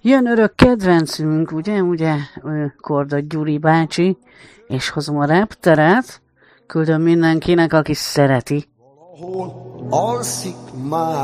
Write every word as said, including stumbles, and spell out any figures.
Jön örök kedvencünk, ugye, ugye, Korda Gyuri bácsi, és hozom a repteret, küldöm mindenkinek, aki szereti. Alszik már